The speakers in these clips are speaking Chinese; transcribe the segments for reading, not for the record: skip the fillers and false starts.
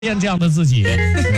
变这样的自己。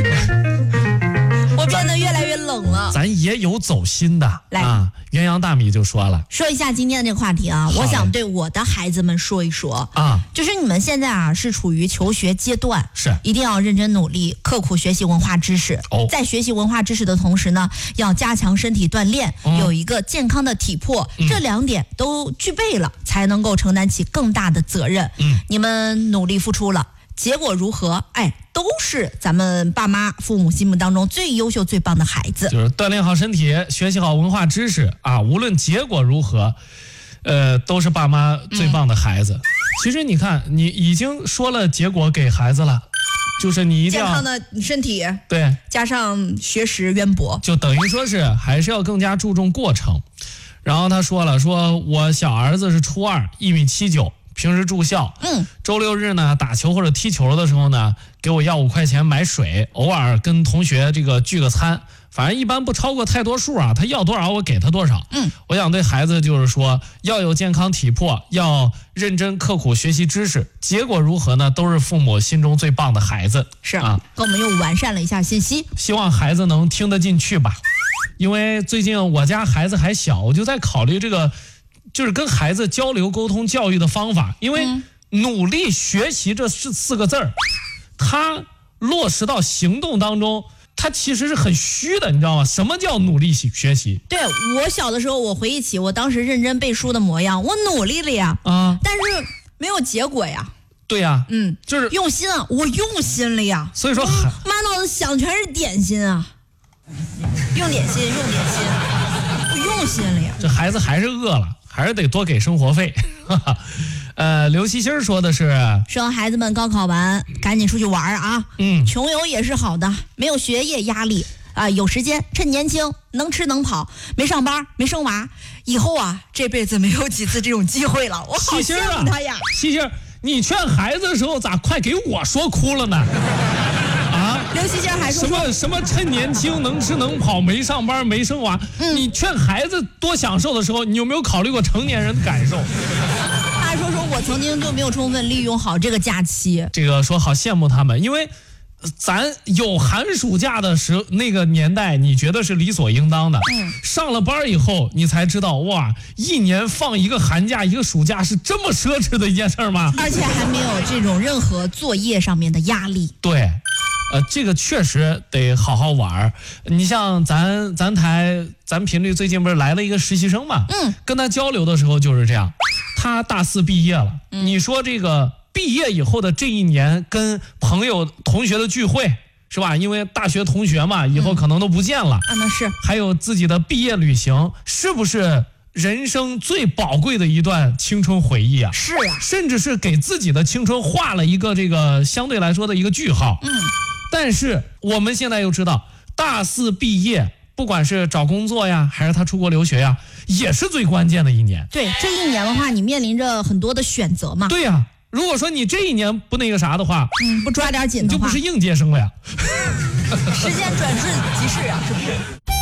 我变得越来越冷了。 咱也有走心的， 来啊，元阳大米就说了， 说一下今天的这个话题啊，我想对我的孩子们说一说啊， 就是你们现在啊是处于求学阶段， 是一定要认真努力，刻苦学习文化知识。在学习文化知识的同时呢，要加强身体锻炼，有一个健康的体魄，这2点都具备了，才能够承担起更大的责任。你们努力付出了，结果如何？都是咱们爸妈父母心目当中最优秀最棒的孩子。 就是锻炼好身体，学习好文化知识啊，无论结果如何，都是爸妈最棒的孩子。其实你看，你已经说了结果给孩子了，就是你一定要健康的身体， 对， 加上学识渊博， 就等于说是还是要更加注重过程。然后他说了，说我小儿子是初2，1.79米，平时住校，周6日呢打球或者踢球的时候呢，给我要5块钱买水，偶尔跟同学这个聚个餐，反正一般不超过太多数啊，他要多少我给他多少。我想对孩子就是说，要有健康体魄，要认真刻苦学习知识，结果如何呢，都是父母心中最棒的孩子。 是啊，跟我们又完善了一下信息， 希望孩子能听得进去吧。因为最近我家孩子还小，我就在考虑这个就是跟孩子交流沟通教育的方法，因为努力学习这4个字儿，它落实到行动当中，它其实是很虚的，你知道吗？什么叫努力学习？ 对，我小的时候，我回忆起我当时认真背书的模样，我努力了呀，但是没有结果呀。 对呀，就是用心啊，我用心了呀。 所以说， 满脑子想全是点心啊，用点心，我用心了呀。 这孩子还是饿了，还是得多给生活费。刘希欣说的是， 说孩子们高考完赶紧出去玩啊，穷游也是好的，没有学业压力啊，有时间，趁年轻，能吃能跑，没上班没生娃，以后啊这辈子没有几次这种机会了，我好羡慕他呀。 希欣，你劝孩子的时候咋快给我说哭了呢？啊， 刘希欣还说什么趁年轻能吃能跑没上班没生娃，你劝孩子多享受的时候，你有没有考虑过成年人的感受？ 他说我曾经就没有充分利用好这个假期， 这个说好羡慕他们，因为咱有寒暑假的时候那个年代，你觉得是理所应当的，上了班以后你才知道，哇，1年放一个寒假一个暑假是这么奢侈的一件事吗？ 而且还没有这种任何作业上面的压力。 对，这个确实得好好玩。你像咱频率最近不是来了一个实习生嘛，跟他交流的时候就是这样，他大4毕业了，你说这个毕业以后的这1年跟朋友同学的聚会是吧？因为大学同学嘛，以后可能都不见了， 那是，还有自己的毕业旅行，是不是人生最宝贵的一段青春回忆啊？ 是啊， 甚至是给自己的青春画了一个这个相对来说的一个句号。但是我们现在又知道，大4毕业，不管是找工作呀，还是他出国留学呀，也是最关键的1年。 对，这1年的话，你面临着很多的选择嘛。 对呀，如果说你这1年不那个啥的话， 不抓点紧的话， 你就不是应届生了呀。 时间转瞬即逝啊，是不是？